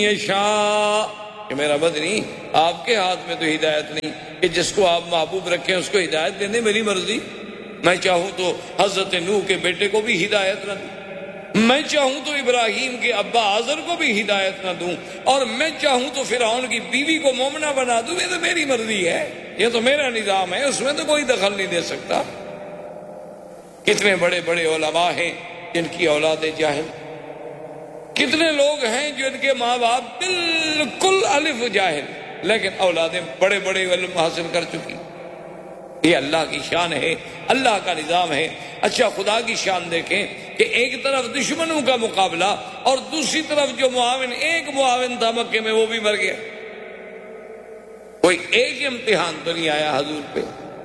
یشاء کہ میرا بدنی آپ کے ہاتھ میں تو ہدایت نہیں کہ جس کو آپ محبوب رکھیں اس کو ہدایت دینے میری مرضی. میں چاہوں تو حضرت نوح کے بیٹے کو بھی ہدایت نہ دوں، میں چاہوں تو ابراہیم کے ابا آزر کو بھی ہدایت نہ دوں، اور میں چاہوں تو فرعون کی بیوی کو مومنہ بنا دوں. یہ تو میری مرضی ہے، یہ تو میرا نظام ہے، اس میں تو کوئی دخل نہیں دے سکتا. کتنے بڑے بڑے علماء ہیں جن کی اولاد جاہل، کتنے لوگ ہیں جو ان کے ماں باپ بالکل الف جاہل لیکن اولادیں بڑے بڑے علم حاصل کر چکی. یہ اللہ کی شان ہے، اللہ کا نظام ہے. اچھا خدا کی شان دیکھیں کہ ایک طرف دشمنوں کا مقابلہ اور دوسری طرف جو معاون، ایک معاون تھا مکے میں وہ بھی مر گیا. کوئی ایک امتحان تو نہیں آیا حضور پہ.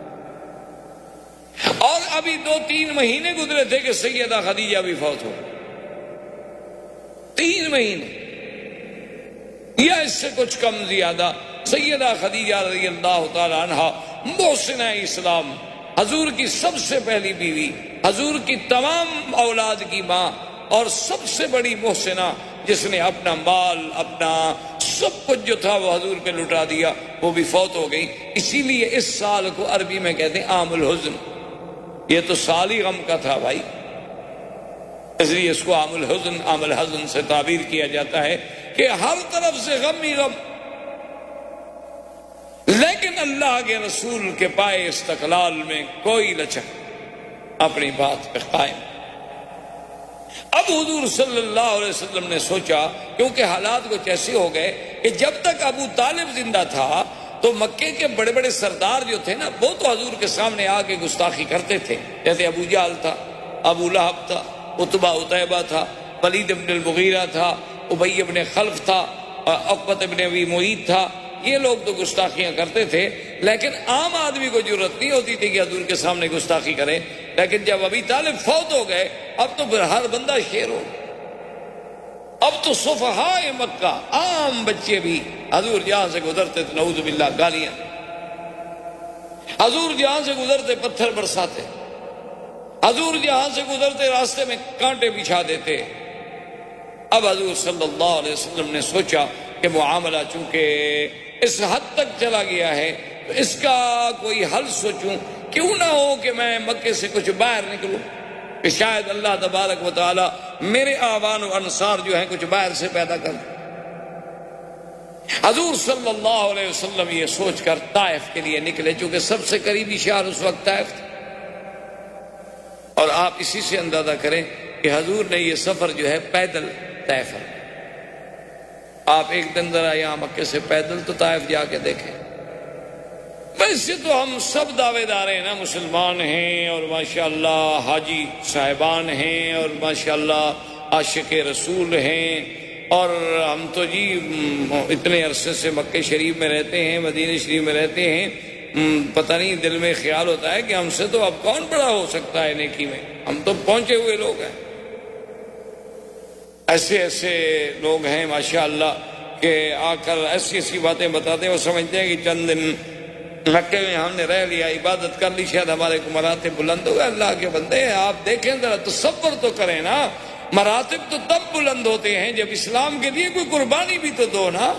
اور ابھی 2-3 مہینے گزرے تھے کہ سیدہ خدیجہ بھی فوت ہو. 3 مہینے یا اس سے کچھ کم زیادہ. سیدہ خدیجہ رضی اللہ تعالی عنہا محسنہ اسلام، حضور کی سب سے پہلی بیوی، حضور کی تمام اولاد کی ماں، اور سب سے بڑی محسنہ جس نے اپنا مال، اپنا سب کچھ جو تھا وہ حضور پہ لٹا دیا، وہ بھی فوت ہو گئی. اسی لیے اس سال کو عربی میں کہتے ہیں عام الحزن. یہ تو سال ہی غم کا تھا بھائی، اس لیے اس کو عام الحزن، عام الحزن سے تعبیر کیا جاتا ہے کہ ہر طرف سے غم ہی غم. لیکن اللہ کے رسول کے پائے استقلال میں کوئی لچک، اپنی بات پہ قائم. اب حضور صلی اللہ علیہ وسلم نے سوچا، کیونکہ حالات کچھ ایسے ہو گئے کہ جب تک ابو طالب زندہ تھا تو مکے کے بڑے بڑے سردار جو تھے نا، وہ تو حضور کے سامنے آ کے گستاخی کرتے تھے. جیسے ابو جہل تھا، ابو لہب تھا، عتبہ عتیبہ تھا، ولید بن المغیرہ تھا، ابی بن خلف تھا، عقبۃ بن ابی معیط تھا. یہ لوگ تو گستاخیاں کرتے تھے، لیکن عام آدمی کو ضرورت نہیں ہوتی تھی کہ حضور کے سامنے گستاخی کرے. لیکن جب ابی طالب فوت ہو گئے، اب تو پھر ہر بندہ شیر ہو. اب تو صفحائے مکہ، عام بچے بھی حضور جہاں سے گزرتے تھے نعوذ باللہ گالیاں، حضور جہاں سے گزرتے پتھر برساتے، حضور جہاں سے گزرتے راستے میں کانٹے بچھا دیتے. اب حضور صلی اللہ علیہ وسلم نے سوچا کہ معاملہ چونکہ اس حد تک چلا گیا ہے تو اس کا کوئی حل سوچوں. کیوں نہ ہو کہ میں مکے سے کچھ باہر نکلوں، کہ شاید اللہ تبارک و تعالی میرے آوان و انصار جو ہیں کچھ باہر سے پیدا کر. حضور صلی اللہ علیہ وسلم یہ سوچ کر طائف کے لیے نکلے، چونکہ سب سے قریبی شہر اس وقت طائف تھا. اور آپ اسی سے اندازہ کریں کہ حضور نے یہ سفر جو ہے پیدل طے فرمایا. آپ ایک دن ذرا یہاں مکے سے پیدل تو طائف جا کے دیکھیں. ویسے تو ہم سب دعوے دار ہیں نا، مسلمان ہیں اور ماشاءاللہ حاجی صاحبان ہیں اور ماشاءاللہ عاشق رسول ہیں، اور ہم تو جی اتنے عرصے سے مکہ شریف میں رہتے ہیں، مدینہ شریف میں رہتے ہیں. پتہ نہیں دل میں خیال ہوتا ہے کہ ہم سے تو اب کون بڑا ہو سکتا ہے نیکی میں، ہم تو پہنچے ہوئے لوگ ہیں. ایسے ایسے لوگ ہیں ماشاءاللہ کہ آ کر ایسی ایسی باتیں بتاتے ہیں، وہ سمجھتے ہیں کہ چند دن مکے میں ہم نے رہ لیا، عبادت کر لی، شاید ہمارے کو مراتب بلند ہوئے. اللہ کے بندے آپ دیکھیں ذرا، تصور تو کریں نا. مراتب تو تب بلند ہوتے ہیں جب اسلام کے لیے کوئی قربانی بھی تو دو نا.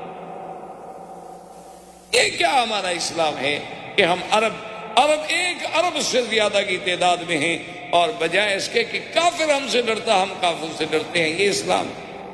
یہ کیا ہمارا اسلام ہے کہ ہم عرب 1 ارب سے زیادہ کی تعداد میں ہیں، اور بجائے اس کے کہ کافر ہم سے ڈرتا ہم کافر سے ڈرتے ہیں. یہ اسلام.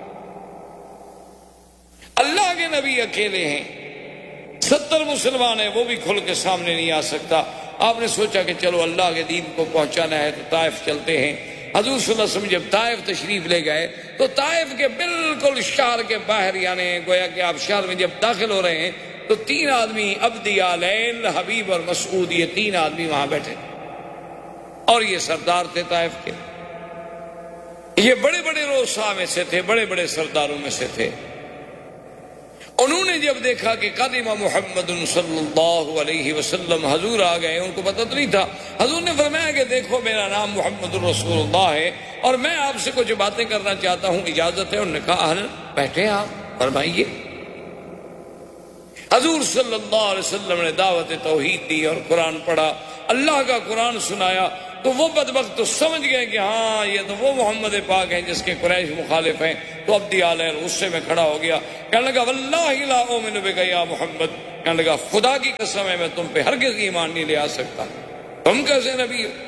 اللہ کے نبی اکیلے ہیں، 70 مسلمان ہیں، وہ بھی کھل کے سامنے نہیں آ سکتا. آپ نے سوچا کہ چلو اللہ کے دین کو پہنچانا ہے تو طائف چلتے ہیں. حضور صلی اللہ علیہ وسلم جب طائف تشریف لے گئے تو طائف کے بالکل شہر کے باہر، یعنی گویا کہ آپ شہر میں جب داخل ہو رہے ہیں تو 3 آدمی، عبدیہ، لیل، حبیب اور مسعود، یہ 3 آدمی وہاں بیٹھے، اور یہ سردار تھے طائف کے. یہ بڑے بڑے روسا میں سے تھے، بڑے بڑے سرداروں میں سے تھے. انہوں نے جب دیکھا کہ قادم محمد صلی اللہ علیہ وسلم، حضور آ گئے، ان کو پتہ تو نہیں تھا. حضور نے فرمایا کہ دیکھو میرا نام محمد رسول اللہ ہے اور میں آپ سے کچھ باتیں کرنا چاہتا ہوں، اجازت ہے؟ انہوں نے کہا اہلا، بیٹھے آپ، فرمائیے. حضور صلی اللہ علیہ وسلم نے دعوت توحید دی اور قرآن پڑھا، اللہ کا قرآن سنایا. تو وہ بدبخت تو سمجھ گئے کہ ہاں یہ تو وہ محمد پاک ہیں جس کے قریش مخالف ہیں. تو عبد علیہ غصے میں کھڑا ہو گیا, کہنے لگا واللہ لا اؤمن بک یا محمد, کہنے لگا خدا کی قسم ہے میں تم پہ ہرگز ایمان نہیں لے آ سکتا, تم کیسے نبی ہو.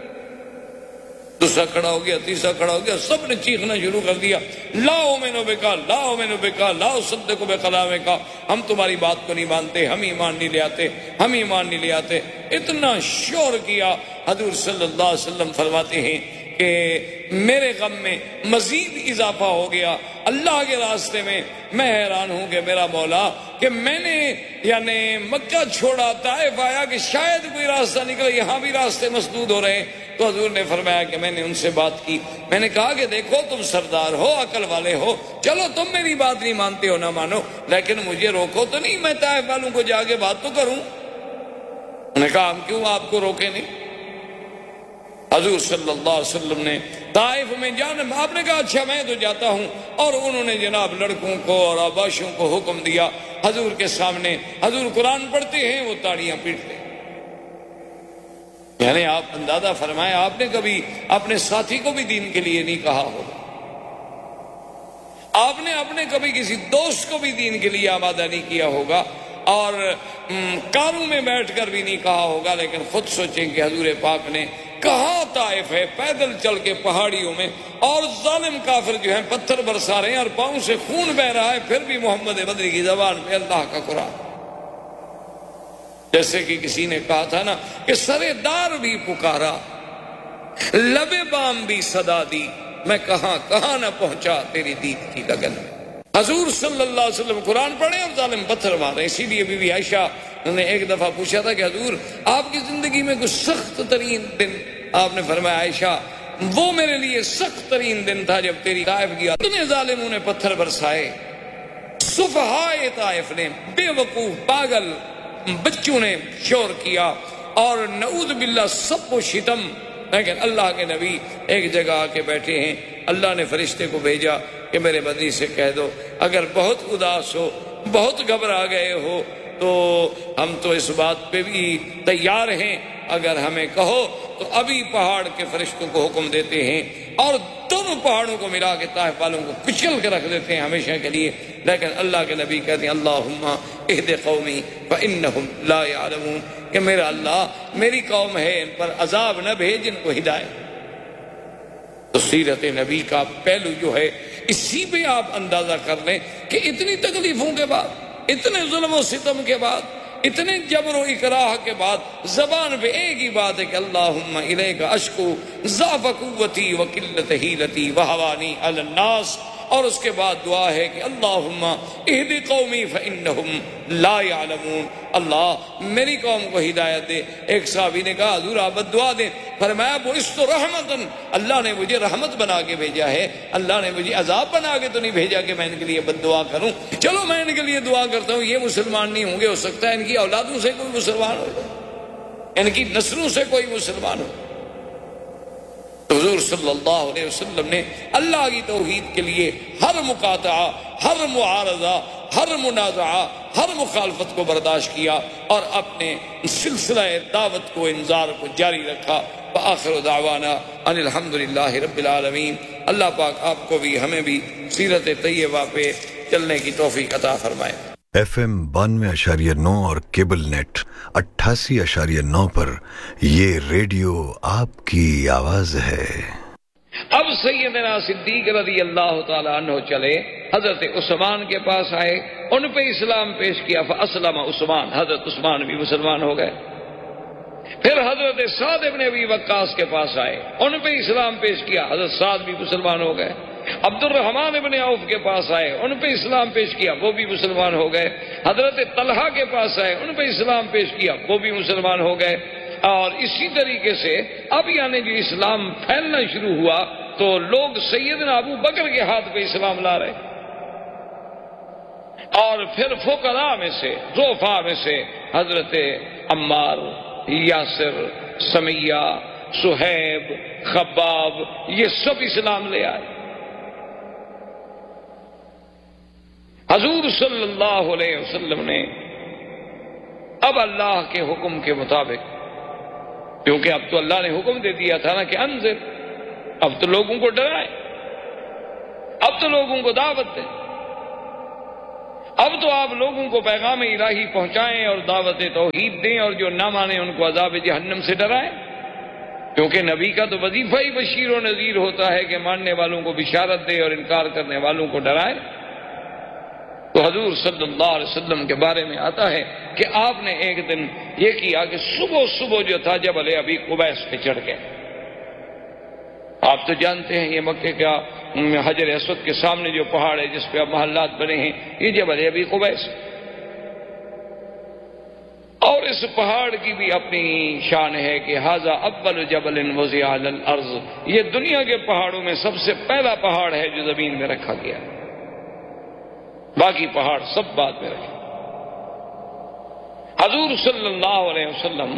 دوسرا کھڑا ہو گیا, تیسرا کھڑا ہو گیا, سب نے چیخنا شروع کر دیا لا اؤمن بک لا اؤمن بک لا اصدق بکلامک, ہم تمہاری بات کو نہیں مانتے, ہم ایمان نہیں لے آتے, ہم ایمان نہیں لے آتے. اتنا شور کیا. حضور صلی اللہ علیہ وسلم فرماتے ہیں کہ میرے غم میں مزید اضافہ ہو گیا اللہ کے راستے میں. میں حیران ہوں کہ میرا مولا کہ میں نے یعنی مکہ چھوڑا, طائف آیا کہ شاید کوئی راستہ نکلے, یہاں بھی راستے مسدود ہو رہے ہیں. تو حضور نے فرمایا کہ میں نے ان سے بات کی, میں نے کہا کہ دیکھو تم سردار ہو, عقل والے ہو, چلو تم میری بات نہیں مانتے ہو نہ مانو, لیکن مجھے روکو تو نہیں, میں طائف والوں کو جا کے بات تو کروں. انہوں نے کہا ہم کیوں آپ کو روکے نہیں. حضور صلی اللہ علیہ وسلم نے طائف میں جانا, آپ نے کہا اچھا میں تو جاتا ہوں, اور انہوں نے جناب لڑکوں کو اور آباشوں کو حکم دیا حضور کے سامنے. حضور قرآن پڑھتے ہیں, وہ تاڑیاں پیٹتے ہیں. یعنی آپ اندازہ فرمائیں آپ نے کبھی اپنے ساتھی کو بھی دین کے لیے نہیں کہا ہوگا, آپ نے اپنے کبھی کسی دوست کو بھی دین کے لیے آمادہ نہیں کیا ہوگا, اور کاروں میں بیٹھ کر بھی نہیں کہا ہوگا. لیکن خود سوچیں کہ حضور پاک نے کہاں طائف ہے, پیدل چل کے پہاڑیوں میں, اور ظالم کافر جو ہیں پتھر برسا رہے ہیں اور پاؤں سے خون بہ رہا ہے, پھر بھی محمد بدری کی زبان میں اللہ کا قرآن. جیسے کہ کسی نے کہا تھا نا کہ سرے دار بھی پکارا, لبے بام بھی صدا دی, میں کہاں کہاں نہ پہنچا تیری دید کی لگن. حضور صلی اللہ علیہ وسلم قرآن پڑھے اور ظالم پتھر مارے. اسی لیے بی بی عائشہ نے ایک دفعہ پوچھا تھا کہ حضور آپ کی زندگی میں کوئی سخت ترین دن, آپ نے فرمایا عائشہ وہ میرے لیے سخت ترین دن تھا جب تیری طائف گیا, اتنے ظالموں نے پتھر برسائے, سفہائے طائف نے, بے وقوف پاگل بچوں نے شور کیا, اور نعوذ باللہ سب کو شتم. لیکن اللہ کے نبی ایک جگہ آ کے بیٹھے ہیں, اللہ نے فرشتے کو بھیجا کہ میرے بدی سے کہہ دو اگر بہت اداس ہو, بہت گھبرا گئے ہو, تو ہم تو اس بات پہ بھی تیار ہیں, اگر ہمیں کہو تو ابھی پہاڑ کے فرشتوں کو حکم دیتے ہیں اور دونوں پہاڑوں کو ملا کے طائف والوں کو کچل کے رکھ دیتے ہیں ہمیشہ کے لیے. لیکن اللہ کے نبی کہتے ہیں اللہم اہد قومی فانہم لا یعلمون, کہ میرا اللہ میری قوم ہے ان پر عذاب نہ بھیج, ان کو ہدایت. تو سیرت نبی کا پہلو جو ہے اسی پہ آپ اندازہ کر لیں کہ اتنی تکلیفوں کے بعد, اتنے ظلم و ستم کے بعد, اتنے جبر و اکراہ کے بعد زبان پہ ایک ہی بات ہے کہ اللہم الیک اشکو ضعف قوتی وقلت حیلتی وہوانی علی الناس, اور اس کے بعد دعا ہے کہ اللہم اہد قومی فانہم لا یعلمون, اللہ میری قوم کو ہدایت دے. ایک صحابی نے کہا حضور آپ دعا دیں, فرمایا بعثت رحمتن, اللہ نے مجھے رحمت بنا کے بھیجا ہے, اللہ نے مجھے عذاب بنا کے تو نہیں بھیجا کہ میں ان کے لیے بد دعا کروں. چلو میں ان کے لیے دعا کرتا ہوں, یہ مسلمان نہیں ہوں گے, ہو سکتا ہے ان کی اولادوں سے کوئی مسلمان ہو, ان کی نسلوں سے کوئی مسلمان ہو. حضور صلی اللہ علیہ وسلم نے اللہ کی توحید کے لیے ہر مقاطعہ, ہر معارضہ, ہر منازعہ, ہر مخالفت کو برداشت کیا اور اپنے سلسلہ دعوت کو, انذار کو جاری رکھا. وآخر دعوانا ان الحمدللہ رب العالمین. اللہ پاک آپ کو بھی ہمیں بھی سیرت طیبہ پہ چلنے کی توفیق عطا فرمائے. FM 92.9 اور کیبل نیٹ 88.9 پر یہ ریڈیو آپ کی آواز ہے. اب سیدنا صدیق رضی اللہ تعالیٰ عنہ چلے, حضرت عثمان کے پاس آئے, ان پہ اسلام پیش کیا. فاسلم عثمان, حضرت عثمان بھی مسلمان ہو گئے. پھر حضرت سعد ابن ابی وقاص کے پاس آئے, ان پہ اسلام پیش کیا, حضرت سعد بھی مسلمان ہو گئے. عبد الرحمن ابن عوف کے پاس آئے, ان پہ اسلام پیش کیا, وہ بھی مسلمان ہو گئے. حضرت طلحہ کے پاس آئے, ان پہ اسلام پیش کیا, وہ بھی مسلمان ہو گئے. اور اسی طریقے سے اب یعنی جو اسلام پھیلنا شروع ہوا تو لوگ سیدنا ابو بکر کے ہاتھ پہ اسلام لا رہے, اور پھر فقراء میں سے, ضعفاء میں سے حضرت عمار, یاسر, سمیہ, صہیب, خباب, یہ سب اسلام لے آئے. حضور صلی اللہ علیہ وسلم نے اب اللہ کے حکم کے مطابق کیونکہ اب تو اللہ نے حکم دے دیا تھا نا کہ انذر، اب تو لوگوں کو ڈرائے، اب تو لوگوں کو دعوت دیں، اب تو آپ لوگوں کو پیغام الہی پہنچائیں اور دعوت توحید دیں، اور جو نہ مانے ان کو عذاب جہنم سے ڈرائیں، کیونکہ نبی کا تو وظیفہ ہی بشیر و نذیر ہوتا ہے کہ ماننے والوں کو بشارت دے اور انکار کرنے والوں کو ڈرائے۔ تو حضور صلی اللہ علیہ وسلم کے بارے میں آتا ہے کہ آپ نے ایک دن یہ کیا کہ صبح جو تھا جبل ابی قبیس پہ چڑھ گئے۔ آپ تو جانتے ہیں یہ مکے کا حجر اسود کے سامنے جو پہاڑ ہے جس پہ اب محلات بنے ہیں، یہ جبل ابی قبیس، اور اس پہاڑ کی بھی اپنی شان ہے کہ ھذا اول جبل وضع علی الارض، یہ دنیا کے پہاڑوں میں سب سے پہلا پہاڑ ہے جو زمین میں رکھا گیا، باقی پہاڑ سب بعد میں رکھے۔ حضور صلی اللہ علیہ وسلم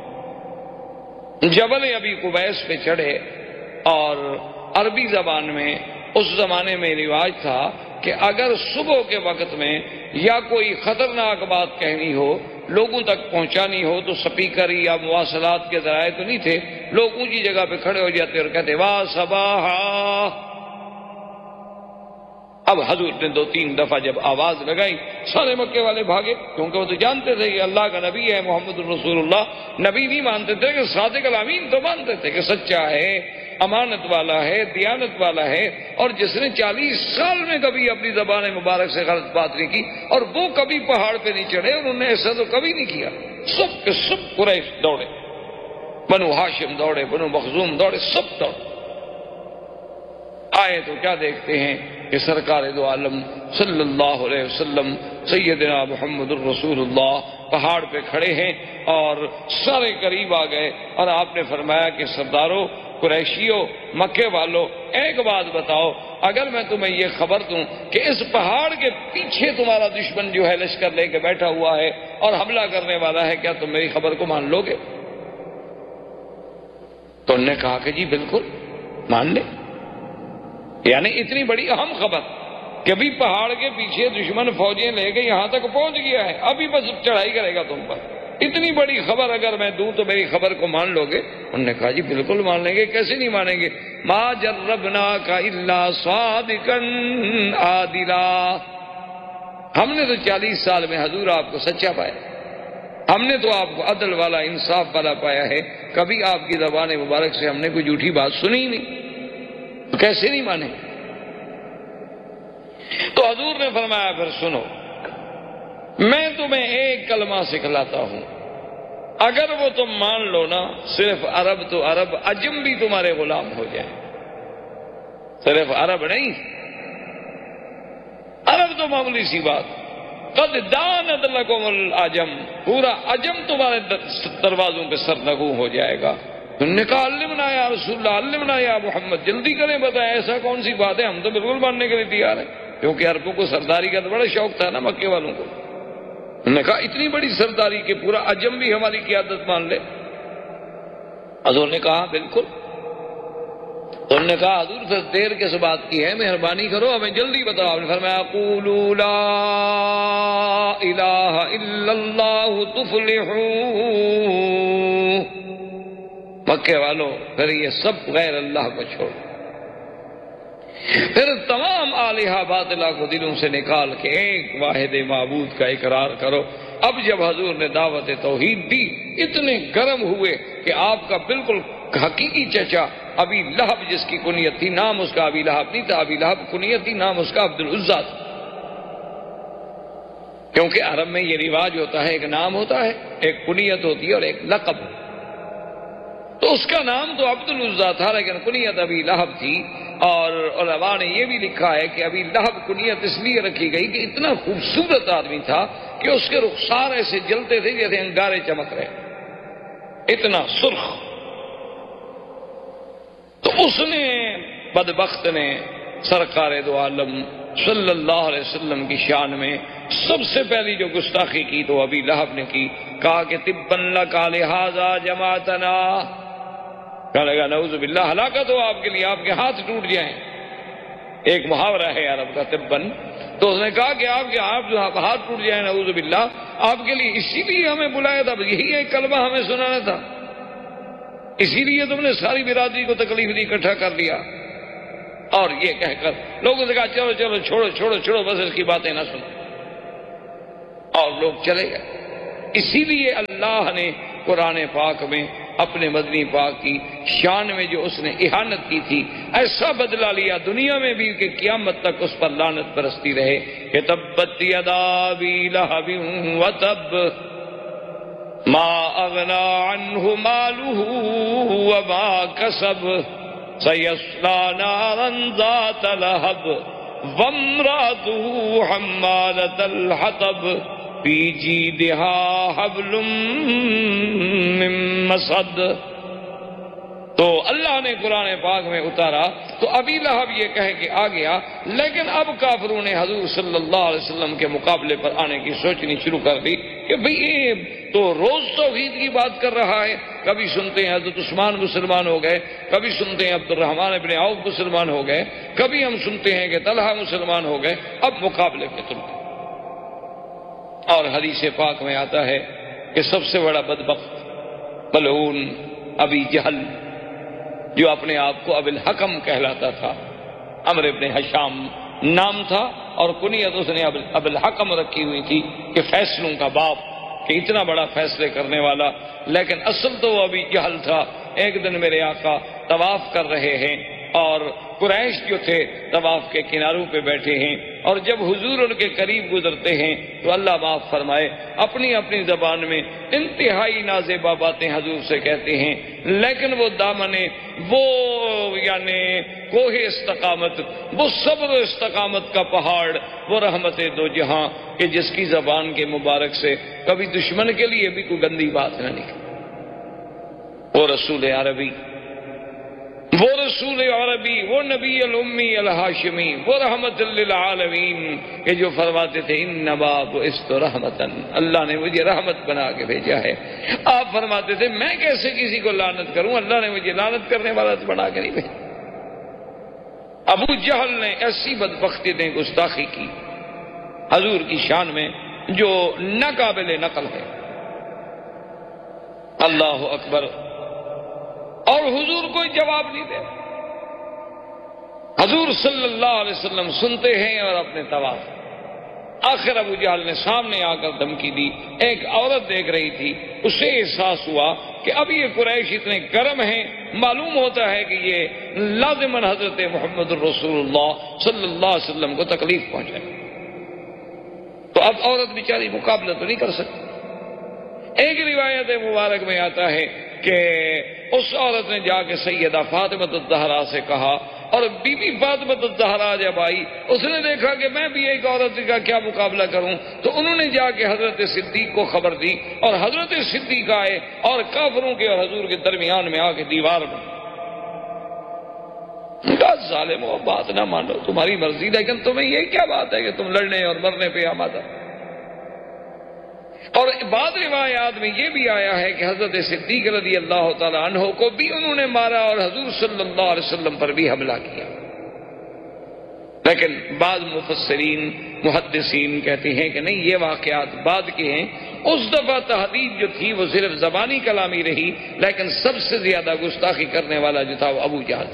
جبل ابی قبیس پہ چڑھے، اور عربی زبان میں اس زمانے میں رواج تھا کہ اگر صبح کے وقت میں یا کوئی خطرناک بات کہنی ہو، لوگوں تک پہنچانی ہو، تو سپیکر یا مواصلات کے ذرائع تو نہیں تھے، لوگ اونچی جگہ پہ کھڑے ہو جاتے اور کہتے واہ صباحا۔ اب حضور نے 2-3 دفعہ جب آواز لگائی، سارے مکے والے بھاگے، کیونکہ وہ تو جانتے تھے کہ اللہ کا نبی ہے محمد الرسول اللہ۔ نبی نہیں مانتے تھے کہ صادق الامین تو مانتے تھے کہ سچا ہے، امانت والا ہے، دیانت والا ہے، اور جس نے 40 سال میں کبھی اپنی زبان مبارک سے غلط بات نہیں کی، اور وہ کبھی پہاڑ پہ نہیں چڑھے، اور انہوں نے ایسا تو کبھی نہیں کیا۔ سب کے سب قریش دوڑے، بنو ہاشم دوڑے، بنو مخزوم دوڑے، سب دوڑے۔ آئے تو کیا دیکھتے ہیں کہ سرکار دو عالم صلی اللہ علیہ وسلم سیدنا محمد الرسول اللہ پہاڑ پہ کھڑے ہیں، اور سارے قریب آ گئے، اور آپ نے فرمایا کہ سرداروں، قریشیوں، مکے والوں، ایک بات بتاؤ، اگر میں تمہیں یہ خبر دوں کہ اس پہاڑ کے پیچھے تمہارا دشمن جو ہے لشکر لے کے بیٹھا ہوا ہے اور حملہ کرنے والا ہے، کیا تم میری خبر کو مان لو گے؟ تو انہوں نے کہا کہ جی بالکل مان لیں۔ یعنی اتنی بڑی اہم خبر کہ ابھی پہاڑ کے پیچھے دشمن فوجیں لے کے یہاں تک پہنچ گیا ہے، ابھی بس چڑھائی کرے گا تم پر، اتنی بڑی خبر اگر میں دوں تو میری خبر کو مان لو گے؟ انہوں نے کہا جی بالکل مان لیں گے، کیسے نہیں مانیں گے؟ ما جربناک الا صادقا عادلا، ہم نے تو 40 سال میں حضور آپ کو سچا پایا، ہم نے تو آپ کو عدل والا، انصاف والا پایا ہے، کبھی آپ کی زبان مبارک سے ہم نے کوئی جھوٹی بات سنی ہی نہیں، تو کیسے نہیں مانے؟ تو حضور نے فرمایا پھر سنو، میں تمہیں ایک کلمہ سکھلاتا ہوں، اگر وہ تم مان لو نا، صرف عرب تو عرب، عجم بھی تمہارے غلام ہو جائے، صرف عرب نہیں، عرب تو معمولی سی بات، قد دانت لکم العجم، پورا عجم تمہارے دروازوں پہ سرنگوں ہو جائے گا۔ انہوں نے کہا علمنا یا رسول اللہ، علمنا یا محمد، جلدی کریں بتائیں ایسا کون سی بات ہے، ہم تو بالکل ماننے کے لیے تیار ہیں، کیونکہ عربوں کو سرداری کا تو بڑا شوق تھا نا مکے والوں کو۔ انہوں نے کہا اتنی بڑی سرداری کہ پورا عجم بھی ہماری قیادت مان لے؟ حضور نے کہا بالکل۔ انہوں نے کہا حضور پھر دیر کس بات کی ہے، مہربانی کرو ہمیں جلدی بتاؤ۔ آپ نے فرمایا قولوا لا الہ الا اللہ تفلحوا، مکے والوں پھر یہ سب غیر اللہ کو چھوڑ، پھر تمام آلہہ باطلہ کو دلوں سے نکال کے ایک واحد معبود کا اقرار کرو۔ اب جب حضور نے دعوت توحید دی، اتنے گرم ہوئے کہ آپ کا بالکل حقیقی چچا ابی لہب، جس کی کنیت تھی، نام اس کا ابی لہب نہیں تھا، ابی لہب کنیت تھی، نام اس کا عبد العزیٰ تھا، کیونکہ عرب میں یہ رواج ہوتا ہے، ایک نام ہوتا ہے، ایک کنیت ہوتی ہے اور ایک لقب، تو اس کا نام تو عبد العزیٰ تھا لیکن کنیت ابی لہب تھی۔ اور علماء نے یہ بھی لکھا ہے کہ ابی لہب کنیت اس لیے رکھی گئی کہ اتنا خوبصورت آدمی تھا کہ اس کے رخسار ایسے جلتے تھے جیسے انگارے چمک رہے، اتنا سرخ۔ تو اس نے بدبخت نے سرکار دو عالم صلی اللہ علیہ وسلم کی شان میں سب سے پہلی جو گستاخی کی تو ابی لہب نے کی، کہا کہ تبا لک لہذا جماعتنا، کہنے لگا نعوذ باللہ، ہلاکت ہو آپ کے لیے، آپ کے ہاتھ ٹوٹ جائیں۔ ایک محاورہ ہے عرب کا تبن، تو اس نے کہا کہ آپ کے ہاتھ ٹوٹ جائیں، نعوذ باللہ، آپ کے لیے اسی لیے ہمیں بلایا تھا، یہی ایک کلمہ ہمیں سنانا تھا۔ اسی لیے تم نے ساری برادری کو تکلیف دی، اکٹھا کر لیا، اور یہ کہہ کر لوگوں سے کہا چلو چلو چھوڑو چھوڑو چھوڑو، بس اس کی باتیں نہ سنو، اور لوگ چلے گئے۔ اسی لیے اللہ نے قرآن پاک میں اپنے مدنی پاک کی شان میں جو اس نے اہانت کی تھی ایسا بدلہ لیا دنیا میں بھی کہ قیامت تک اس پر لعنت برستی رہے کہ تبت یدا ابی لہب وتب ما اغنی عنہ مالہ وما کسب سیصلی نارا ذات لہب وامرأتہ حمالۃ الحطب فی جیدہا حبل من مسد۔ تو اللہ نے قرآن پاک میں اتارا تو ابی لہب یہ کہہ کے آ گیا، لیکن اب کافروں نے حضور صلی اللہ علیہ وسلم کے مقابلے پر آنے کی سوچنی شروع کر دی کہ بھئی یہ تو روز توحید کی بات کر رہا ہے، کبھی سنتے ہیں حضرت عثمان مسلمان ہو گئے، کبھی سنتے ہیں عبد الرحمن ابن عوف مسلمان ہو گئے، کبھی ہم سنتے ہیں کہ طلحہ مسلمان ہو گئے، اب مقابلے پہ تم۔ اور حدیث پاک میں آتا ہے کہ سب سے بڑا بدبخت ملعون ابی جہل، جو اپنے آپ کو ابی الحکم کہلاتا تھا، عمرو ابن حشام نام تھا اور کنیت اس نے ابی الحکم رکھی ہوئی تھی کہ فیصلوں کا باپ، کہ اتنا بڑا فیصلے کرنے والا، لیکن اصل تو وہ ابی جہل تھا۔ ایک دن میرے آقا طواف کر رہے ہیں اور قریش جو تھے طواف کے کناروں پہ بیٹھے ہیں، اور جب حضور ان کے قریب گزرتے ہیں تو اللہ معاف فرمائے اپنی اپنی زبان میں انتہائی نازیبا باتیں حضور سے کہتے ہیں، لیکن وہ دامنے، وہ یعنی کوہ استقامت، وہ صبر و استقامت کا پہاڑ، وہ رحمت دو جہاں کہ جس کی زبان کے مبارک سے کبھی دشمن کے لیے بھی کوئی گندی بات نہ نکلی۔ وہ رسول عربی، وہ رسول عربی، وہ نبی الامی الہاشمی، وہ رحمت للعالمین کہ جو فرماتے تھے انما بعثت رحمتا، اللہ نے مجھے رحمت بنا کے بھیجا ہے۔ آپ فرماتے تھے میں کیسے کسی کو لعنت کروں، اللہ نے مجھے لعنت کرنے والا بنا کے نہیں بھیجا۔ ابو جہل نے ایسی بدبختی نے گستاخی کی حضور کی شان میں جو ناقابل نقل ہے۔ اللہ اکبر۔ اور حضور کوئی جواب نہیں دے، حضور صلی اللہ علیہ وسلم سنتے ہیں اور اپنے طواف۔ آخر ابو جہل نے سامنے آ کر دھمکی دی، ایک عورت دیکھ رہی تھی، اسے احساس ہوا کہ اب یہ قریش اتنے گرم ہیں، معلوم ہوتا ہے کہ یہ لازماً حضرت محمد الرسول اللہ صلی اللہ علیہ وسلم کو تکلیف پہنچائے، تو اب عورت بیچاری مقابلہ تو نہیں کر سکتی۔ ایک روایت مبارک میں آتا ہے کہ اس عورت نے جا کے سیدہ فاطمہ الزہرا سے کہا، اور بی بی فاطمہ الزہرا جب آئی اس نے دیکھا کہ میں بھی ایک عورت کا کیا مقابلہ کروں، تو انہوں نے جا کے حضرت صدیق کو خبر دی، اور حضرت صدیق آئے اور کافروں کے اور حضور کے درمیان میں آ کے دیوار بن۔ ظالمو بات نہ مانو، تمہاری مرضی، لیکن تمہیں یہ کیا بات ہے کہ تم لڑنے اور مرنے پہ آمادہ۔ اور بعض روایات میں یہ بھی آیا ہے کہ حضرت صدیق رضی اللہ تعالی عنہ کو بھی انہوں نے مارا اور حضور صلی اللہ علیہ وسلم پر بھی حملہ کیا، لیکن بعض مفسرین محدثین کہتے ہیں کہ نہیں، یہ واقعات بعد کے ہیں۔ اس دفعہ تحدید جو تھی وہ صرف زبانی کلامی رہی، لیکن سب سے زیادہ گستاخی کرنے والا جو تھا وہ ابو جہل۔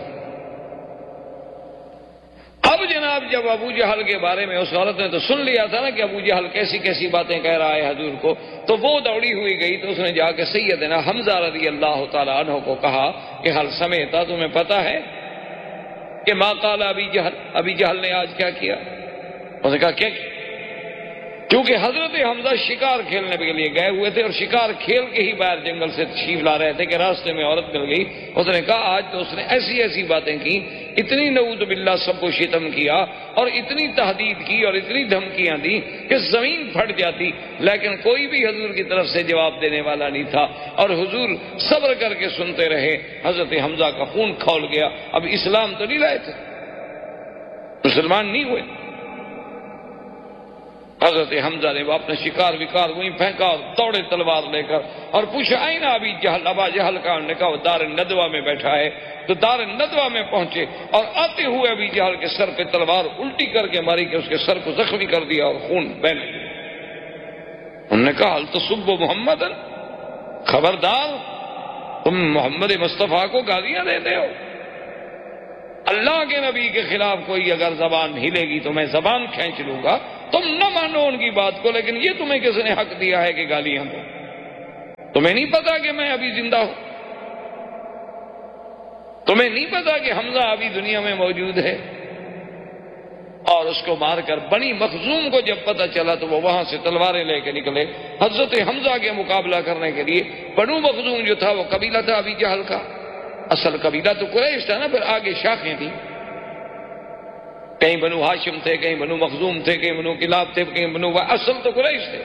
اب جناب جب ابو جہل کے بارے میں اس عورت نے تو سن لیا تھا نا کہ ابو جہل کیسی کیسی باتیں کہہ رہا ہے حضور کو، تو وہ دوڑی ہوئی گئی، تو اس نے جا کے سیدنا حمزہ رضی اللہ تعالی عنہ کو کہا کہ حل سمیتا، تمہیں پتا ہے کہ ما قال ابی جہل نے آج کیا کیا؟ اس نے کہا کیا؟ کیونکہ حضرت حمزہ شکار کھیلنے کے لیے گئے ہوئے تھے اور شکار کھیل کے ہی باہر جنگل سے تشریف لا رہے تھے کہ راستے میں عورت مل گئی۔ اس نے کہا آج تو اس نے ایسی ایسی باتیں کی، اتنی نعوذ باللہ سب کو شتم کیا اور اتنی تحدید کی اور اتنی دھمکیاں دی کہ زمین پھٹ جاتی، لیکن کوئی بھی حضور کی طرف سے جواب دینے والا نہیں تھا، اور حضور صبر کر کے سنتے رہے۔ حضرت حمزہ کا خون کھول گیا، اب اسلام تو نہیں لائے تھے، مسلمان نہیں ہوئے۔ حضرت حمزہ نے اپنا شکار وکار وہیں پھینکا اور دوڑے تلوار لے کر اور پوچھا آئین ابی جہل، ابا جہل کا نے کہا وہ دار الندوہ میں بیٹھا ہے، تو دار الندوہ میں پہنچے اور آتے ہوئے ابی جہل کے سر پہ تلوار الٹی کر کے ماری کہ اس کے سر کو زخمی کر دیا اور خون بہنے لگا۔ انہوں نے کہا حل تسب محمد، خبردار تم محمد مصطفیٰ کو گالیاں دیتے ہو؟ اللہ کے نبی کے خلاف کوئی اگر زبان ہلے گی تو میں زبان کھینچ لوں گا. تم نہ مانو ان کی بات کو، لیکن یہ تمہیں کس نے حق دیا ہے کہ گالیاں دو؟ تمہیں نہیں پتا کہ میں ابھی زندہ ہوں؟ تمہیں نہیں پتا کہ حمزہ ابھی دنیا میں موجود ہے؟ اور اس کو مار کر بنی مخزوم کو جب پتہ چلا تو وہ وہاں سے تلواریں لے کے نکلے حضرت حمزہ کے مقابلہ کرنے کے لیے. بنو مخزوم جو تھا وہ قبیلہ تھا ابی جہل کا. اصل قبیلہ تو قریش تھا نا، پھر آگے شاخیں تھیں. کہیں بنو ہاشم تھے، کہیں بنو مخزوم تھے، کہیں بنو کلاب تھے، کہیں بنو، اصل تو قریش تھے.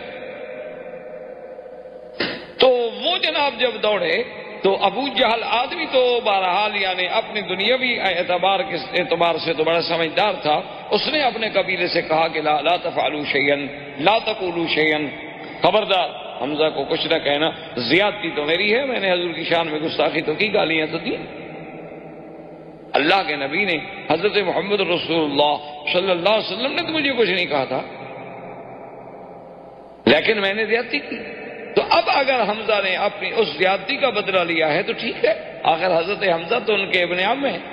تو وہ جناب جب دوڑے تو ابو جہل آدمی تو بہرحال یعنی اپنی دنیاوی اعتبار سے تو بڑا سمجھدار تھا. اس نے اپنے قبیلے سے کہا کہ لا تفعلوا شیئا لا تقولوا شیئا، خبردار حمزہ کو کچھ نہ کہنا، زیادتی تو میری ہے، میں نے حضور کی شان میں گستاخی تو کی، گالیاں تو دی. اللہ کے نبی نے، حضرت محمد رسول اللہ صلی اللہ علیہ وسلم نے تو مجھے کچھ نہیں کہا تھا، لیکن میں نے زیادتی کی. تو اب اگر حمزہ نے اپنی اس زیادتی کا بدلہ لیا ہے تو ٹھیک ہے، آخر حضرت حمزہ تو ان کے ابن عم ہیں.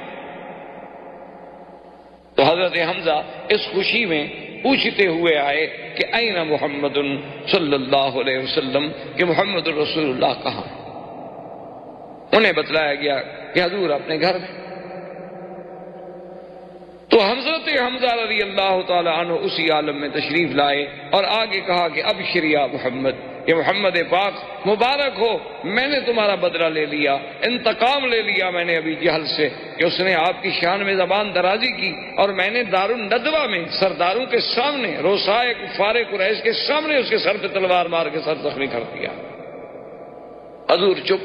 تو حضرت حمزہ اس خوشی میں پوچھتے ہوئے آئے کہ این محمد صلی اللہ علیہ وسلم، کہ محمد رسول اللہ کہاں؟ انہیں بتلایا گیا کہ حضور اپنے گھر میں. تو حضرت حمزہ رضی اللہ تعالی عنہ اسی عالم میں تشریف لائے اور آگے کہا کہ ابشر یا محمد، کہ محمد پاک مبارک ہو، میں نے تمہارا بدلہ لے لیا، انتقام لے لیا میں نے ابھی جہل سے کہ اس نے آپ کی شان میں زبان درازی کی، اور میں نے دار الندوہ میں سرداروں کے سامنے، روسائے کفار قریش کے سامنے اس کے سر پہ تلوار مار کے سر زخمی کر دیا. حضور چپ.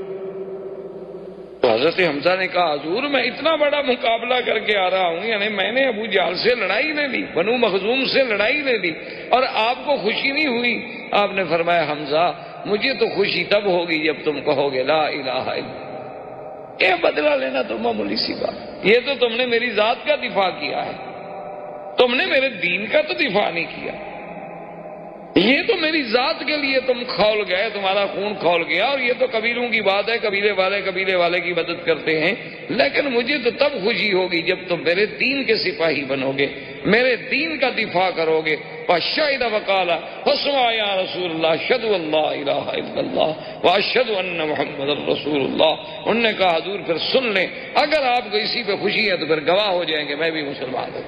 تو حضرت حمزہ نے کہا حضور میں اتنا بڑا مقابلہ کر کے آ رہا ہوں، یعنی میں نے ابو جہل سے لڑائی لے لی، بنو مخزوم سے لڑائی لے لی، اور آپ کو خوشی نہیں ہوئی. آپ نے فرمایا حمزہ مجھے تو خوشی تب ہوگی جب تم کہو گے لا الہ الا اللہ. یہ بدلہ لینا تو معمولی سی بات، یہ تو تم نے میری ذات کا دفاع کیا ہے، تم نے میرے دین کا تو دفاع نہیں کیا. یہ تو میری ذات کے لیے تم کھول گئے، تمہارا خون کھول گیا، اور یہ تو قبیلوں کی بات ہے، قبیلے والے کی مدد کرتے ہیں. لیکن مجھے تو تب خوشی ہوگی جب تم میرے دین کے سپاہی بنو گے، میرے دین کا دفاع کرو گے. فشہد وقال فاسمع یا رسول اللہ اشہد ان لا الہ الا اللہ واشہد ان محمد رسول اللہ. انہوں نے کہا حضور پھر سن لیں، اگر آپ کو اسی پہ خوشی ہے تو پھر گواہ ہو جائیں کہ میں بھی مسلمان ہوں.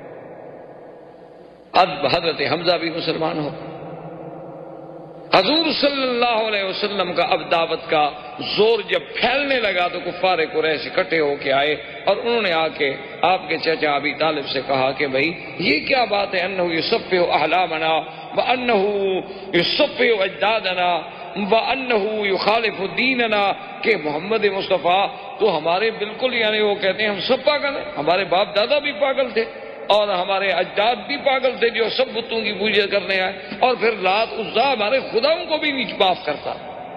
اب حضرت حمزہ بھی مسلمان ہو. حضور صلی اللہ علیہ وسلم کا اب دعوت کا زور جب پھیلنے لگا تو کفار قریش اکٹھے ہو کے آئے، اور انہوں نے آ کے آپ کے چچا ابی طالب سے کہا کہ بھائی یہ کیا بات ہے، انہ یصفح احلامنا وانہ یصفح اجدادنا وانہ یخالف دیننا، کہ محمد مصطفیٰ تو ہمارے بالکل یعنی وہ کہتے ہیں ہم سب پاگل ہیں، ہمارے باپ دادا بھی پاگل تھے اور ہمارے اجداد بھی پاگل تھے جو سب بتوں کی پوجا کرنے آئے، اور پھر لات عزا ہمارے خداؤں کو بھی نہیں معاف کرتا،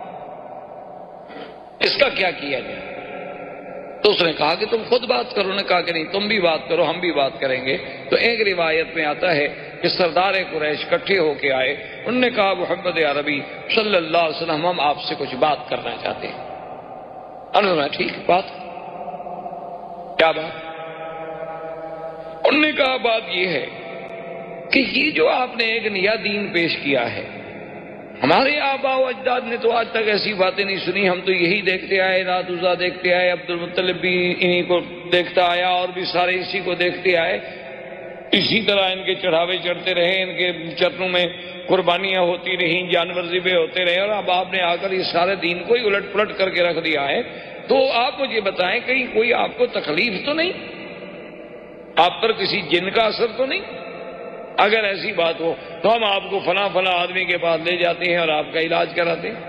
اس کا کیا کیا جائے؟ تو اس نے کہا کہ تم خود بات کرو. نے کہا کہ نہیں تم بھی بات کرو، ہم بھی بات کریں گے. تو ایک روایت میں آتا ہے کہ سردار قریش اکٹھے ہو کے آئے، انہوں نے کہا محمد عربی صلی اللہ علیہ وسلم ہم آپ سے کچھ بات کرنا چاہتے ہیں. انہوں نے ٹھیک بات، کیا بات؟ انہوں نے کہا بات یہ ہے کہ یہ جو آپ نے ایک نیا دین پیش کیا ہے، ہمارے آباء و اجداد نے تو آج تک ایسی باتیں نہیں سنی. ہم تو یہی دیکھتے آئے، لات عزا دیکھتے آئے، عبد المطلب بھی انہی کو دیکھتا آیا، اور بھی سارے اسی کو دیکھتے آئے، اسی طرح ان کے چڑھاوے چڑھتے رہے، ان کے چرنوں میں قربانیاں ہوتی رہیں، جانور ذبح ہوتے رہے، اور اب آپ نے آ کر یہ سارے دین کو ہی الٹ پلٹ کر کے رکھ دیا ہے. تو آپ مجھے بتائیں کہیں کوئی آپ کو تکلیف تو نہیں، آپ پر کسی جن کا اثر تو نہیں؟ اگر ایسی بات ہو تو ہم آپ کو فلاں آدمی کے پاس لے جاتے ہیں اور آپ کا علاج کراتے ہیں.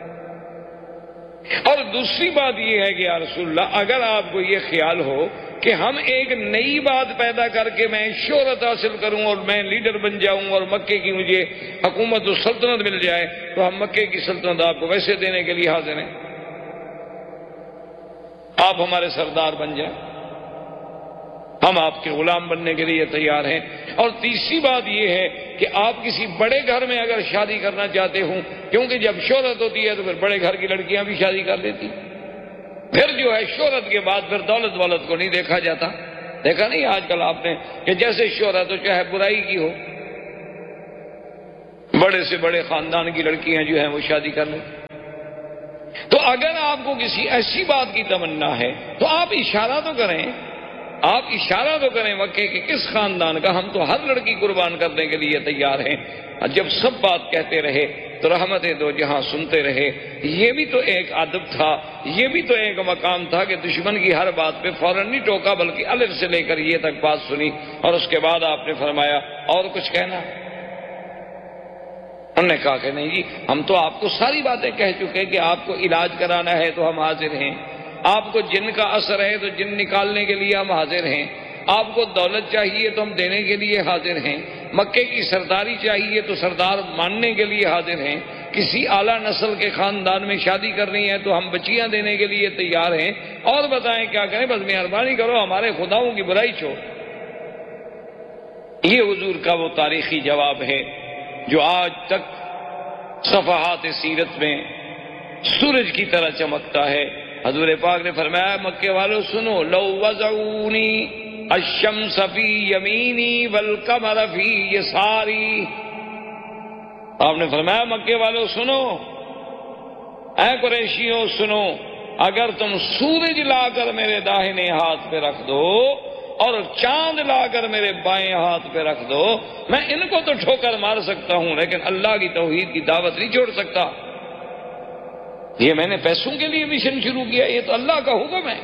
اور دوسری بات یہ ہے کہ یا رسول اللہ اگر آپ کو یہ خیال ہو کہ ہم ایک نئی بات پیدا کر کے میں شہرت حاصل کروں اور میں لیڈر بن جاؤں اور مکے کی مجھے حکومت و سلطنت مل جائے، تو ہم مکے کی سلطنت آپ کو ویسے دینے کے لیے حاضر ہیں، آپ ہمارے سردار بن جائیں. ہم آپ کے غلام بننے کے لیے تیار ہیں۔ اور تیسری بات یہ ہے کہ آپ کسی بڑے گھر میں اگر شادی کرنا چاہتے ہوں، کیونکہ جب شہرت ہوتی ہے تو پھر بڑے گھر کی لڑکیاں بھی شادی کر لیتی، پھر جو ہے شہرت کے بعد پھر دولت والت کو نہیں دیکھا جاتا۔ دیکھا نہیں آج کل آپ نے کہ جیسے شہرت ہو چاہے برائی کی ہو، بڑے سے بڑے خاندان کی لڑکیاں جو ہیں وہ شادی کر لیں۔ تو اگر آپ کو کسی ایسی بات کی تمنا ہے تو آپ اشارہ تو کریں، آپ اشارہ تو کریں مکے کہ کس خاندان کا، ہم تو ہر لڑکی قربان کرنے کے لیے تیار ہیں۔ جب سب بات کہتے رہے تو رحمت دو جہاں سنتے رہے۔ یہ بھی تو ایک ادب تھا، یہ بھی تو ایک مقام تھا کہ دشمن کی ہر بات پہ فوراً نہیں ٹوکا، بلکہ الف سے لے کر یہ تک بات سنی، اور اس کے بعد آپ نے فرمایا اور کچھ کہنا؟ انہوں نے کہا کہ نہیں جی، ہم تو آپ کو ساری باتیں کہہ چکے کہ آپ کو علاج کرانا ہے تو ہم حاضر ہیں، آپ کو جن کا اثر ہے تو جن نکالنے کے لیے ہم حاضر ہیں، آپ کو دولت چاہیے تو ہم دینے کے لیے حاضر ہیں، مکے کی سرداری چاہیے تو سردار ماننے کے لیے حاضر ہیں، کسی اعلیٰ نسل کے خاندان میں شادی کرنی ہے تو ہم بچیاں دینے کے لیے تیار ہیں، اور بتائیں کیا کریں، بس مہربانی کرو ہمارے خداؤں کی برائی چھوڑ۔ یہ حضور کا وہ تاریخی جواب ہے جو آج تک صفحات سیرت میں سورج کی طرح چمکتا ہے۔ حضور پاک نے فرمایا مکے والوں سنو، لو وضعونی الشمس فی یمینی والقمر فی یساری۔ آپ نے فرمایا مکے والوں سنو، اے قریشیوں سنو، اگر تم سورج لا کر میرے داہنے ہاتھ پہ رکھ دو اور چاند لا کر میرے بائیں ہاتھ پہ رکھ دو، میں ان کو تو ٹھوکر مار سکتا ہوں لیکن اللہ کی توحید کی دعوت نہیں چھوڑ سکتا۔ یہ میں نے پیسوں کے لیے مشن شروع کیا، یہ تو اللہ کا حکم ہے۔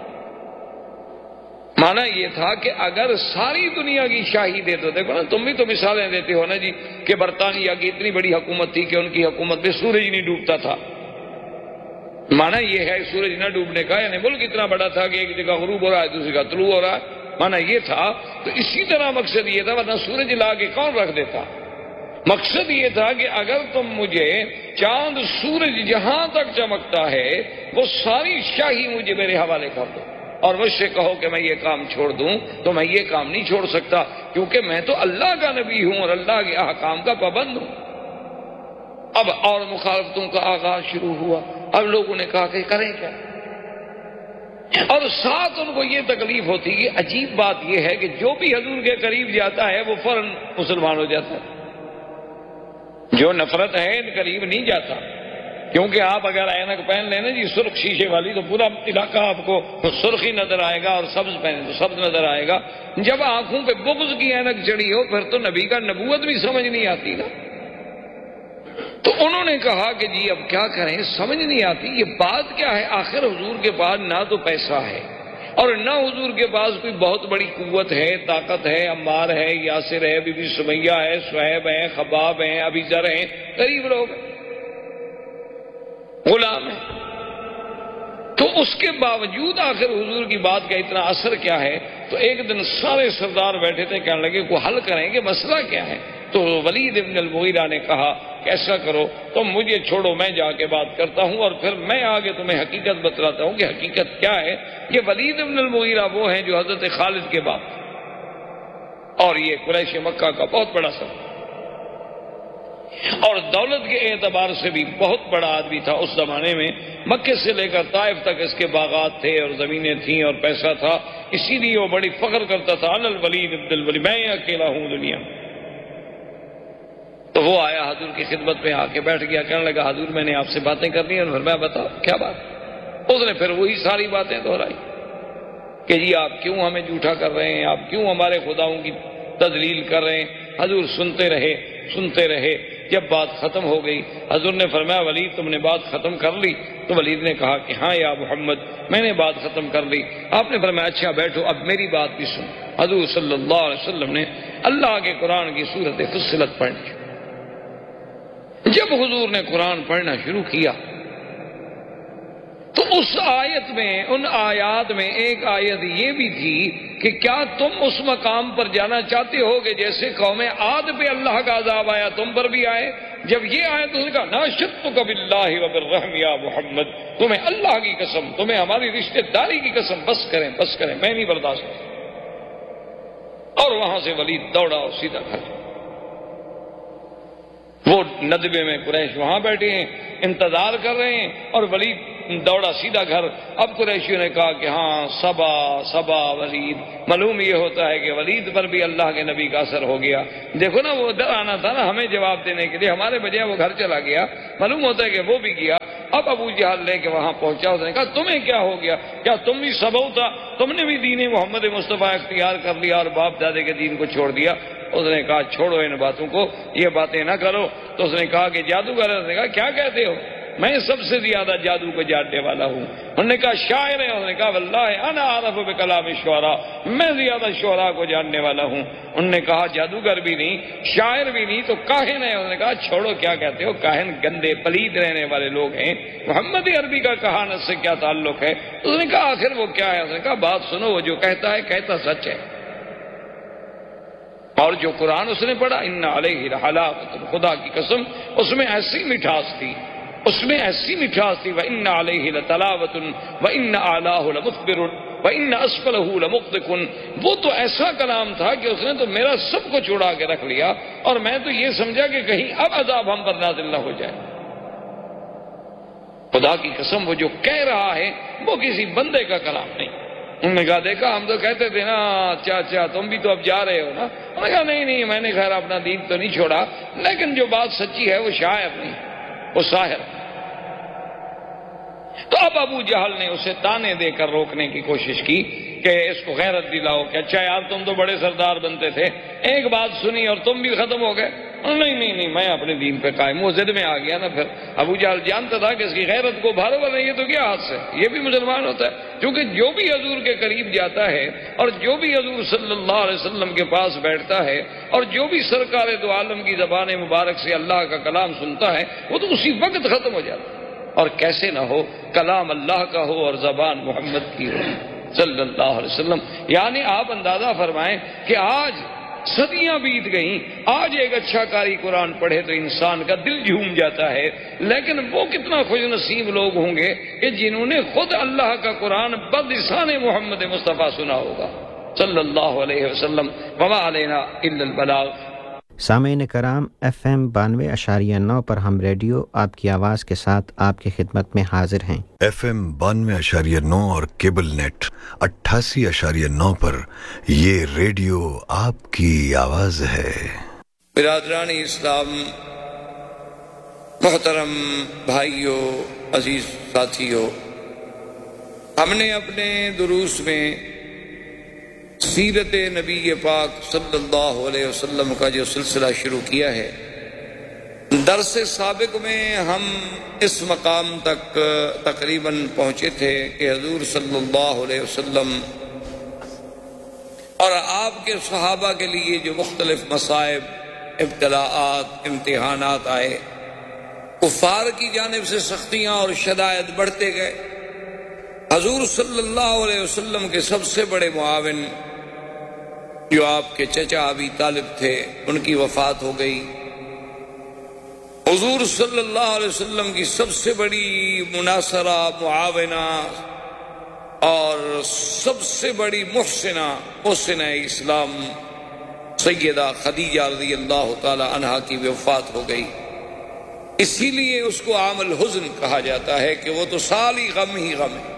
مانا یہ تھا کہ اگر ساری دنیا کی شاہی دے دو، دیکھو نا تم بھی تو مثالیں دیتے ہو نا جی کہ برطانیہ کی اتنی بڑی حکومت تھی کہ ان کی حکومت میں سورج نہیں ڈوبتا تھا۔ مانا یہ ہے سورج نہ ڈوبنے کا، یعنی ملک اتنا بڑا تھا کہ ایک جگہ غروب ہو رہا ہے دوسری جگہ طلوع ہو رہا ہے، مانا یہ تھا۔ تو اسی طرح مقصد یہ تھا، ورنہ سورج لا کے کون رکھ دیتا؟ مقصد یہ تھا کہ اگر تم مجھے چاند سورج جہاں تک چمکتا ہے وہ ساری شاہی مجھے میرے حوالے کر دو، اور مجھ سے کہو کہ میں یہ کام چھوڑ دوں تو میں یہ کام نہیں چھوڑ سکتا، کیونکہ میں تو اللہ کا نبی ہوں اور اللہ کے احکام کا پابند ہوں۔ اب اور مخالفتوں کا آغاز شروع ہوا۔ اب لوگوں نے کہا کہ کریں کیا، اور ساتھ ان کو یہ تکلیف ہوتی کہ عجیب بات یہ ہے کہ جو بھی حضور کے قریب جاتا ہے وہ فوراً مسلمان ہو جاتا ہے، جو نفرت ہے ان قریب نہیں جاتا، کیونکہ آپ اگر اینک پہن لیں نا جی سرخ شیشے والی تو پورا علاقہ آپ کو سرخی نظر آئے گا، اور سبز پہنے تو سبز نظر آئے گا۔ جب آنکھوں پہ بغض کی اینک چڑھی ہو پھر تو نبی کا نبوت بھی سمجھ نہیں آتی نا۔ تو انہوں نے کہا کہ جی اب کیا کریں، سمجھ نہیں آتی یہ بات کیا ہے، آخر حضور کے پاس نہ تو پیسہ ہے اور نہ حضور کے پاس کوئی بہت بڑی قوت ہے، طاقت ہے، عمار ہے، یاسر ہے، بی بی سمیہ ہے، صہیب ہے، خباب ہیں، ابی ذر ہیں، غریب لوگ ہیں، غلام ہیں، تو اس کے باوجود آخر حضور کی بات کا اتنا اثر کیا ہے؟ تو ایک دن سارے سردار بیٹھے تھے، کہنے لگے کوئی حل کریں کہ مسئلہ کیا ہے؟ تو ولید ابن المغیرہ نے کہا کہ ایسا کرو تم مجھے چھوڑو، میں جا کے بات کرتا ہوں اور پھر میں آگے تمہیں حقیقت بتلاتا ہوں کہ حقیقت کیا ہے۔ یہ ولید ابن المغیرہ وہ ہیں جو حضرت خالد کے باپ، اور یہ قریش مکہ کا بہت بڑا سر اور دولت کے اعتبار سے بھی بہت بڑا آدمی تھا اس زمانے میں۔ مکے سے لے کر طائف تک اس کے باغات تھے اور زمینیں تھیں اور پیسہ تھا، اسی لیے وہ بڑی فخر کرتا تھا، انا الولید ابن الولید، میں اکیلا ہوں دنیا میں۔ تو وہ آیا حضور کی خدمت میں آ کے بیٹھ گیا، کہنے لگا حضور میں نے آپ سے باتیں کرنی ہیں، اور میں بتاؤ کیا بات؟ اس نے پھر وہی ساری باتیں دہرائی کہ جی آپ کیوں ہمیں جھوٹا کر رہے ہیں، آپ کیوں ہمارے خداؤں کی تذلیل کر رہے ہیں۔ حضور سنتے رہے، جب بات ختم ہو گئی حضور نے فرمایا ولید تم نے بات ختم کر لی؟ تو ولید نے کہا کہ ہاں یا محمد میں نے بات ختم کر لی۔ آپ نے فرمایا اچھا بیٹھو اب میری بات بھی سن۔ حضور صلی اللہ علیہ وسلم نے اللہ کے قرآن کی سورت فصلت پڑھی۔ جب حضور نے قرآن پڑھنا شروع کیا تو اس آیت میں، ان آیات میں ایک آیت یہ بھی تھی کہ کیا تم اس مقام پر جانا چاہتے ہو کہ جیسے قوم عاد پہ اللہ کا عذاب آیا تم پر بھی آئے؟ جب یہ آیت اس نے کہا ناشدتک باللہ وبالرحم یا محمد، تمہیں اللہ کی قسم، تمہیں ہماری رشتہ داری کی قسم، بس کریں میں نہیں برداشت کرتا۔ اور وہاں سے ولید دوڑا اور سیدھا گھر۔ وہ ندبے میں قریش وہاں بیٹھے ہیں، انتظار کر رہے ہیں، اور ولید دوڑا سیدھا گھر۔ اب قریشیوں نے کہا کہ ہاں صبا ولید، معلوم یہ ہوتا ہے کہ ولید پر بھی اللہ کے نبی کا اثر ہو گیا۔ دیکھو نا، وہ ادھر آنا تھا نا ہمیں جواب دینے کے لیے، ہمارے بجائے وہ گھر چلا گیا، معلوم ہوتا ہے کہ وہ بھی گیا۔ اب ابو جہل لے کے وہاں پہنچا، اس نے کہا تمہیں کیا ہو گیا؟ کیا تم بھی سبو تھا؟ تم نے بھی دین محمد مصطفیٰ اختیار کر لیا اور باپ دادے کے دین کو چھوڑ دیا؟ اس نے کہا چھوڑو ان باتوں کو، یہ باتیں نہ کرو۔ تو اس نے کہا کہ جادوگر ہے؟ اس نے کہا کیا کہتے ہو؟ میں سب سے زیادہ جادو کو جاننے والا ہوں۔ انہوں نے کہا شاعر ہے؟ اس نے کہا واللہ انا اعرف بکلام الشعراء، میں زیادہ شعراء کو جاننے والا ہوں۔ انہوں نے کہا جادوگر بھی نہیں، شاعر بھی نہیں، تو کاہن ہے؟ انہوں نے کہا چھوڑو، کیا کہتے ہو؟ کاہن گندے پلید رہنے والے لوگ ہیں، محمد عربی کا کہانت سے کیا تعلق ہے؟ اس نے کہا آخر وہ کیا ہے؟ اس نے کہا بات سنو، وہ جو کہتا ہے کہتا سچ ہے، اور جو قرآن اس نے پڑھا ان علیہ لحلاوۃ، خدا کی قسم اس میں ایسی مٹھاس تھی، اس میں ایسی مٹھاس تھی، وَإِنَّ عَلَيْهِ لَتَلَاوَةٌ وَإِنَّ أَعْلَاهُ لَمُخْبِرٌ وَإِنَّ أَسْفَلَهُ لَمُغْدِقٌ۔ وہ تو ایسا کلام تھا کہ اس نے تو میرا سب کچھ اڑا کے رکھ لیا، اور میں تو یہ سمجھا کہ کہیں اب عذاب ہم پر نازل نہ ہو جائے۔ خدا کی قسم وہ جو کہہ رہا ہے وہ کسی بندے کا کلام نہیں۔ انہوں نے کہا دیکھا ہم تو کہتے تھے نا چاچا تم بھی تو اب جا رہے ہو نا؟ انہوں نے کہا نہیں میں نے خیر اپنا دین تو نہیں چھوڑا، لیکن جو بات سچی ہے وہ شاعر نہیں، وہ ساحر۔ تو اب ابو جہل نے اسے تانے دے کر روکنے کی کوشش کی کہ اس کو غیرت دلاؤ کہ اچھا یار تم تو بڑے سردار بنتے تھے، ایک بات سنی اور تم بھی ختم ہو گئے۔ نہیں میں اپنے دین پہ قائم ہوں۔ وہ ضد میں آ گیا نا پھر۔ ابو جہل جانتا تھا کہ اس کی غیرت کو بھارو نہیں، یہ تو کیا حد سے، یہ بھی مسلمان ہوتا ہے، کیونکہ جو بھی حضور کے قریب جاتا ہے اور جو بھی حضور صلی اللہ علیہ وسلم کے پاس بیٹھتا ہے اور جو بھی سرکار دو عالم کی زبان مبارک سے اللہ کا کلام سنتا ہے وہ تو اسی وقت ختم ہو جاتا ہے۔ اور کیسے نہ ہو، کلام اللہ کا ہو اور زبان محمد کی ہو صلی اللہ علیہ وسلم۔ یعنی آپ اندازہ فرمائیں کہ آج صدیاں بیت گئیں، آج ایک اچھا قاری قرآن پڑھے تو انسان کا دل جھوم جاتا ہے، لیکن وہ کتنا خوش نصیب لوگ ہوں گے کہ جنہوں نے خود اللہ کا قرآن بلسان محمد مصطفیٰ سنا ہوگا صلی اللہ علیہ وسلم۔ وما علینا الا البلاغ۔ سامعین کرام، FM 92.9 پر ہم ریڈیو آپ کی آواز کے ساتھ آپ کی خدمت میں حاضر ہیں۔ FM 92.9 اور کیبل نیٹ 88.9 پر یہ ریڈیو آپ کی آواز ہے۔ برادران اسلام، محترم بھائیوں، عزیز ساتھیوں، ہم نے اپنے دروس میں سیرت نبی پاک صلی اللہ علیہ وسلم کا جو سلسلہ شروع کیا ہے، درس سابق میں ہم اس مقام تک تقریباً پہنچے تھے کہ حضور صلی اللہ علیہ وسلم اور آپ کے صحابہ کے لیے جو مختلف مصائب، ابتلاءات، امتحانات آئے، کفار کی جانب سے سختیاں اور شدائد بڑھتے گئے۔ حضور صلی اللہ علیہ وسلم کے سب سے بڑے معاون جو آپ کے چچا ابی طالب تھے، ان کی وفات ہو گئی۔ حضور صلی اللہ علیہ وسلم کی سب سے بڑی مناصرہ، معاونہ اور سب سے بڑی محسنہ اسلام سیدہ خدیجہ رضی اللہ تعالی عنہا کی وفات ہو گئی۔ اسی لیے اس کو عام الحزن کہا جاتا ہے کہ وہ تو سالی غم ہی غم ہے۔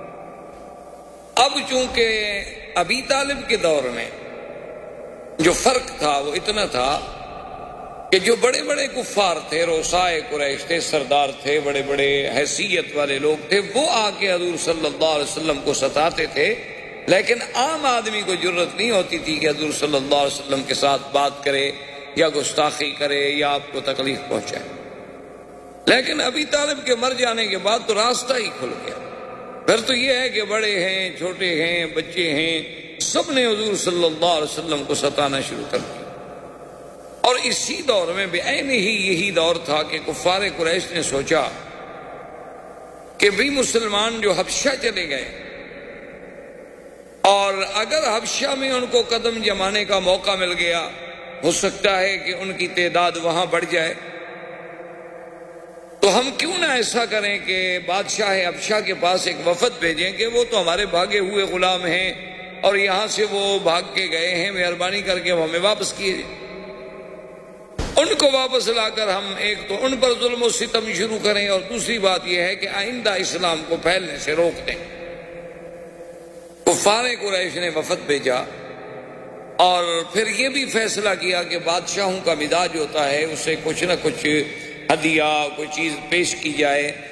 اب چونکہ ابی طالب کے دور میں جو فرق تھا وہ اتنا تھا کہ جو بڑے بڑے کفار تھے، روسائے قریش تھے، سردار تھے، بڑے بڑے حیثیت والے لوگ تھے، وہ آ کے حضور صلی اللہ علیہ وسلم کو ستاتے تھے، لیکن عام آدمی کو جرت نہیں ہوتی تھی کہ حضور صلی اللہ علیہ وسلم کے ساتھ بات کرے یا گستاخی کرے یا آپ کو تکلیف پہنچائے۔ لیکن ابی طالب کے مر جانے کے بعد تو راستہ ہی کھل گیا۔ پھر تو یہ ہے کہ بڑے ہیں، چھوٹے ہیں، بچے ہیں، سب نے حضور صلی اللہ علیہ وسلم کو ستانا شروع کر دیا۔ اور اسی دور میں بعین ہی یہی دور تھا کہ کفار قریش نے سوچا کہ بھی مسلمان جو حبشہ چلے گئے اور اگر حبشہ میں ان کو قدم جمانے کا موقع مل گیا، ہو سکتا ہے کہ ان کی تعداد وہاں بڑھ جائے، تو ہم کیوں نہ ایسا کریں کہ بادشاہ حبشہ کے پاس ایک وفد بھیجیں کہ وہ تو ہمارے بھاگے ہوئے غلام ہیں، اور یہاں سے وہ بھاگ کے گئے ہیں، مہربانی کر کے ہمیں واپس کیے، ان کو واپس لا کر ہم ایک تو ان پر ظلم و ستم شروع کریں، اور دوسری بات یہ ہے کہ آئندہ اسلام کو پھیلنے سے روک دیں۔ کفار قریش نے وفد بھیجا اور پھر یہ بھی فیصلہ کیا کہ بادشاہوں کا مزاج ہوتا ہے، اسے کچھ نہ کچھ ہدیہ کوئی چیز پیش کی جائے،